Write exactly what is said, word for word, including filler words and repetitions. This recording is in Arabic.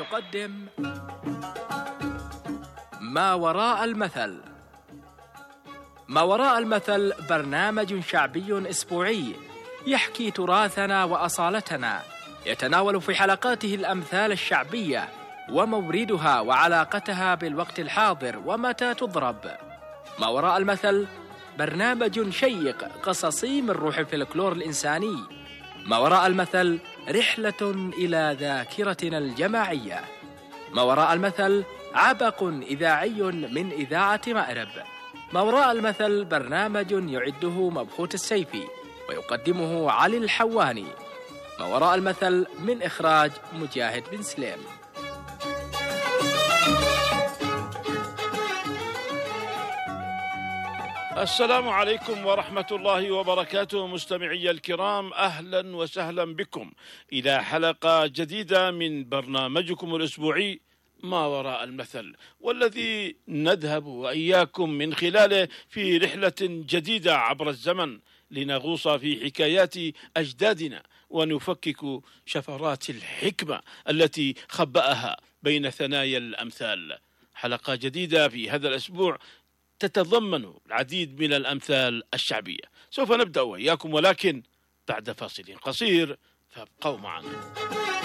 تقدم ما وراء المثل. ما وراء المثل برنامج شعبي أسبوعي يحكي تراثنا وأصالتنا، يتناول في حلقاته الأمثال الشعبية وموردها وعلاقتها بالوقت الحاضر ومتى تضرب. ما وراء المثل برنامج شيق قصصي من روح الفلكلور الإنساني. ما وراء المثل رحلة إلى ذاكرتنا الجماعية. ما وراء المثل عبق إذاعي من إذاعة مأرب. ما وراء المثل برنامج يعده مبخوت السيفي ويقدمه علي الحواني. ما وراء المثل من إخراج مجاهد بن سليم. السلام عليكم ورحمة الله وبركاته. مستمعي الكرام، أهلا وسهلا بكم إلى حلقة جديدة من برنامجكم الأسبوعي ما وراء المثل، والذي نذهب وإياكم من خلاله في رحلة جديدة عبر الزمن لنغوص في حكايات أجدادنا ونفكك شفرات الحكمة التي خبأها بين ثنايا الأمثال. حلقة جديدة في هذا الأسبوع تتضمن العديد من الأمثال الشعبية. سوف نبدأ وإياكم ولكن بعد فاصل قصير، فابقوا معنا.